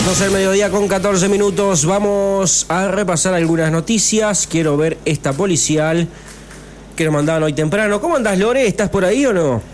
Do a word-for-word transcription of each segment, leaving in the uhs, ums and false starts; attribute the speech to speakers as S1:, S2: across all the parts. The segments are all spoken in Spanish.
S1: doce del mediodía con catorce minutos. Vamos a repasar algunas noticias. Quiero ver esta policial que nos mandaban hoy temprano. ¿Cómo andás, Lore? ¿Estás por ahí o no?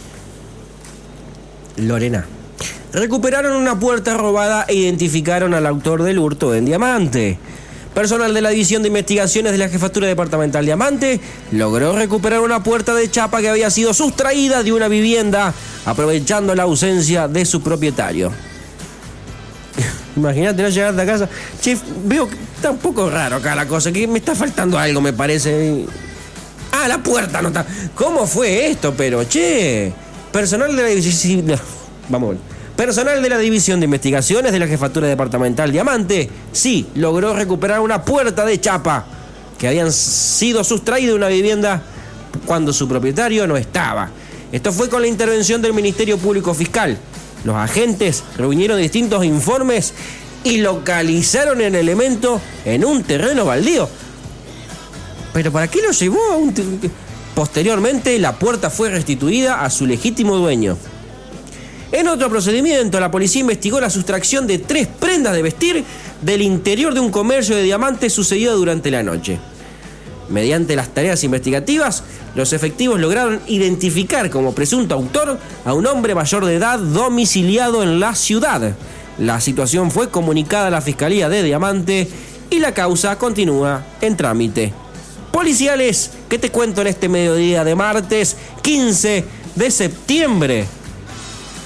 S1: Lorena. Recuperaron una puerta robada e identificaron al autor del hurto en Diamante. Personal de la División de Investigaciones de la Jefatura Departamental Diamante logró recuperar una puerta de chapa que había sido sustraída de una vivienda, aprovechando la ausencia de su propietario. Imagínate no llegar a casa. Che, veo que está un poco raro acá la cosa, que me está faltando algo, me parece. Ah, la puerta no está. ¿Cómo fue esto? Pero, che, personal de la división. Vamos a ver. Personal de la División de Investigaciones de la Jefatura Departamental Diamante, sí, logró recuperar una puerta de chapa que habían sido sustraídas de una vivienda cuando su propietario no estaba. Esto fue con la intervención del Ministerio Público Fiscal. Los agentes reunieron distintos informes y localizaron el elemento en un terreno baldío. ¿Pero para qué lo llevó a un terreno? Posteriormente, la puerta fue restituida a su legítimo dueño. En otro procedimiento, la policía investigó la sustracción de tres prendas de vestir del interior de un comercio de diamantes sucedido durante la noche. Mediante las tareas investigativas, los efectivos lograron identificar como presunto autor a un hombre mayor de edad domiciliado en la ciudad. La situación fue comunicada a la Fiscalía de Diamante y la causa continúa en trámite. Policiales, ¿qué te cuento en este mediodía de martes quince de septiembre?